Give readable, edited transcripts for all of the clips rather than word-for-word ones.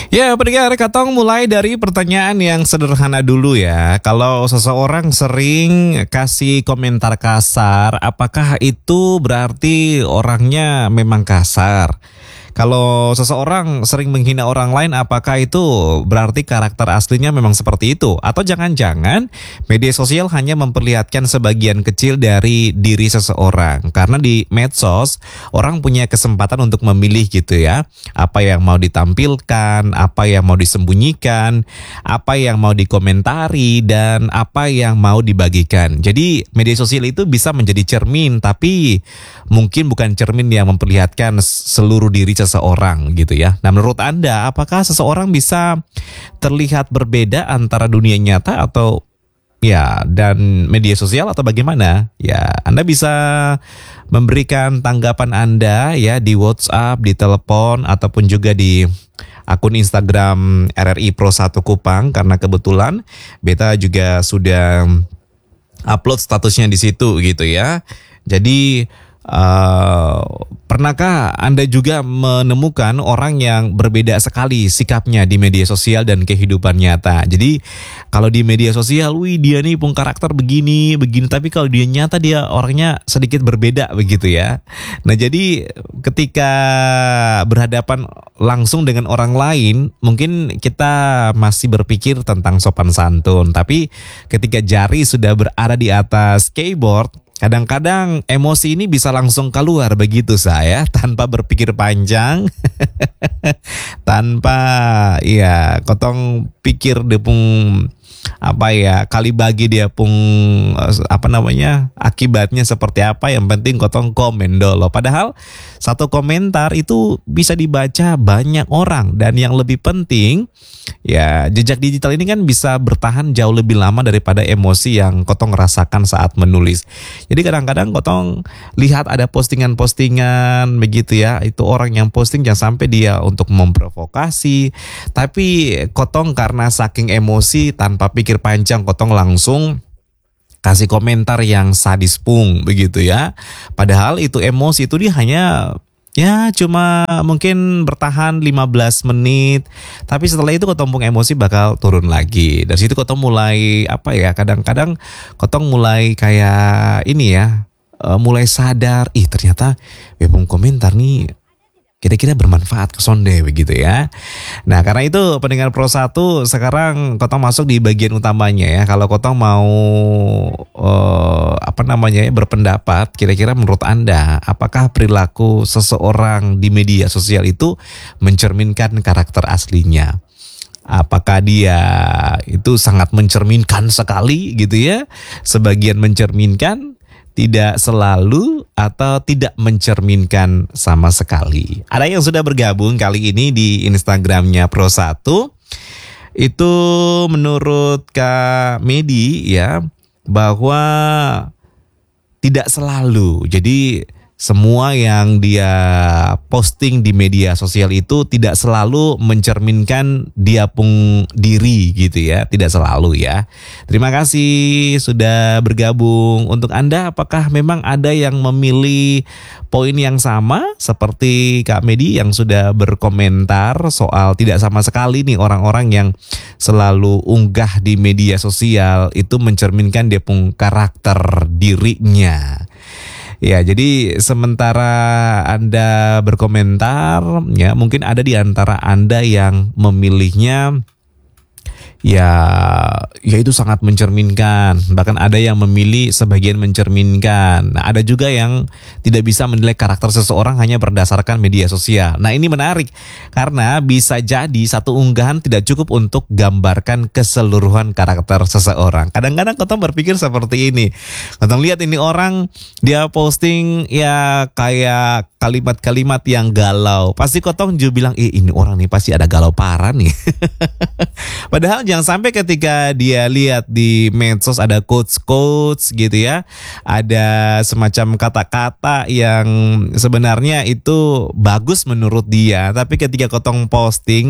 Ya, pendengar, Katong mulai dari pertanyaan yang sederhana dulu ya. Kalau seseorang sering kasih komentar kasar, apakah itu berarti orangnya memang kasar? Kalau seseorang sering menghina orang lain, apakah itu berarti karakter aslinya memang seperti itu? Atau jangan-jangan media sosial hanya memperlihatkan sebagian kecil dari diri seseorang? Karena di medsos, orang punya kesempatan untuk memilih gitu ya. Apa yang mau ditampilkan, apa yang mau disembunyikan, apa yang mau dikomentari, dan apa yang mau dibagikan. Jadi media sosial itu bisa menjadi cermin, tapi mungkin bukan cermin yang memperlihatkan seluruh diri seseorang gitu ya. Nah, menurut Anda, apakah seseorang bisa terlihat berbeda antara dunia nyata atau ya dan media sosial atau bagaimana? Ya, Anda bisa memberikan tanggapan Anda ya di WhatsApp, di telepon ataupun juga di akun Instagram RRI Pro 1 Kupang, karena kebetulan Beta juga sudah upload statusnya di situ gitu ya. Jadi pernahkah Anda juga menemukan orang yang berbeda sekali sikapnya di media sosial dan kehidupan nyata? Jadi kalau di media sosial, wih dia nih pun karakter begini, tapi kalau dia nyata dia orangnya sedikit berbeda begitu ya. Nah, jadi ketika berhadapan langsung dengan orang lain, mungkin kita masih berpikir tentang sopan santun. Tapi ketika jari sudah berada di atas keyboard, kadang-kadang emosi ini bisa langsung keluar begitu saya, tanpa berpikir panjang, tanpa ya kotong pikir depung apa ya kali bagi dia pun apa namanya akibatnya seperti apa, yang penting kotong komen dulu. Padahal satu komentar itu bisa dibaca banyak orang, dan yang lebih penting ya jejak digital ini kan bisa bertahan jauh lebih lama daripada emosi yang kotong rasakan saat menulis. Jadi kadang-kadang kotong lihat ada postingan-postingan begitu ya, itu orang yang posting jangan sampai dia untuk memprovokasi, tapi kotong karena saking emosi tanpa pikir panjang kotong langsung kasih komentar yang sadis pung begitu ya. Padahal itu emosi itu dia hanya ya cuma mungkin bertahan 15 menit. Tapi setelah itu kotong pung emosi bakal turun lagi. Dari situ kotong mulai apa ya, kadang-kadang kotong mulai kayak ini ya, mulai sadar, ih ternyata webung komentar nih kira-kira bermanfaat ke sonde begitu ya. Nah, karena itu pendengar Pro 1, sekarang kotong masuk di bagian utamanya ya. Kalau kotong mau apa namanya ya, berpendapat, kira-kira menurut Anda apakah perilaku seseorang di media sosial itu mencerminkan karakter aslinya? Apakah dia itu sangat mencerminkan sekali gitu ya? Sebagian mencerminkan, tidak selalu, atau tidak mencerminkan sama sekali. Ada yang sudah bergabung kali ini di Instagramnya Pro 1. Itu menurut Kak Medi ya, bahwa tidak selalu. Jadi semua yang dia posting di media sosial itu tidak selalu mencerminkan dia pun diri gitu ya, tidak selalu ya. Terima kasih sudah bergabung. Untuk Anda, apakah memang ada yang memilih poin yang sama seperti Kak Medi yang sudah berkomentar soal tidak sama sekali nih orang-orang yang selalu unggah di media sosial itu mencerminkan dia pun karakter dirinya? Ya, jadi sementara Anda berkomentar, ya mungkin ada di antara Anda yang memilihnya ya itu sangat mencerminkan. Bahkan ada yang memilih sebagian mencerminkan. Nah, ada juga yang tidak bisa menilai karakter seseorang hanya berdasarkan media sosial. Nah, ini menarik karena bisa jadi satu unggahan tidak cukup untuk gambarkan keseluruhan karakter seseorang. Kadang-kadang kotong berpikir seperti ini. Kotong lihat ini orang, dia posting ya kayak kalimat-kalimat yang galau. Pasti kotong juga bilang, ini orang nih pasti ada galau parah nih. Padahal jangan sampai ketika dia lihat di medsos ada quotes-quotes gitu ya, ada semacam kata-kata yang sebenarnya itu bagus menurut dia, tapi ketika kotong posting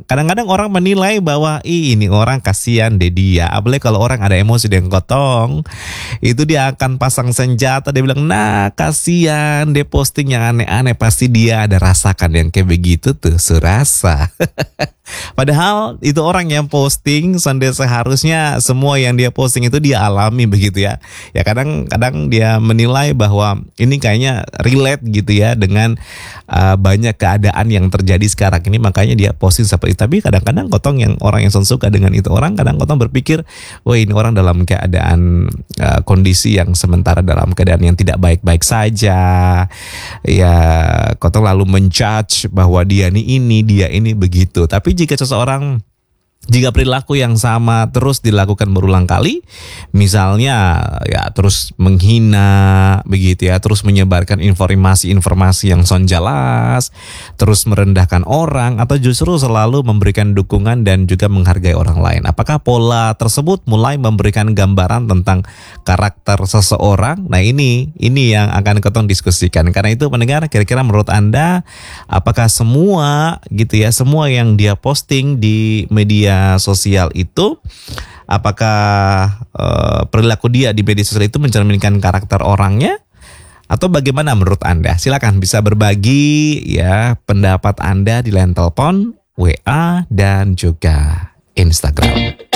kadang-kadang orang menilai bahwa ini orang kasihan deh dia. Apalagi kalau orang ada emosi dengan Kotong, itu dia akan pasang senjata. Dia bilang, nah kasihan dia posting yang aneh-aneh, pasti dia ada rasakan yang kayak begitu tuh, serasa. Padahal itu orang yang posting, seharusnya semua yang dia posting itu dia alami begitu ya. Ya kadang-kadang dia menilai bahwa ini kayaknya relate gitu ya dengan banyak keadaan yang terjadi sekarang ini, makanya dia posting seperti itu. Tapi kadang-kadang Kotong yang orang yang suka dengan itu orang, kadang Kotong berpikir, wah ini orang dalam keadaan kondisi yang sementara, dalam keadaan yang tidak baik-baik saja. Ya Kotong lalu menjudge bahwa dia ini, dia ini begitu. Tapi jika perilaku yang sama terus dilakukan berulang kali, misalnya ya terus menghina begitu ya, terus menyebarkan informasi-informasi yang son jelas, terus merendahkan orang, atau justru selalu memberikan dukungan dan juga menghargai orang lain. Apakah pola tersebut mulai memberikan gambaran tentang karakter seseorang? Nah ini yang akan Kotong diskusikan. Karena itu pendengar, kira-kira menurut Anda apakah semua gitu ya, semua yang dia posting di media sosial itu, apakah perilaku dia di media sosial itu mencerminkan karakter orangnya, atau bagaimana menurut Anda? Silakan bisa berbagi ya pendapat Anda di line telepon, WA, dan juga Instagram.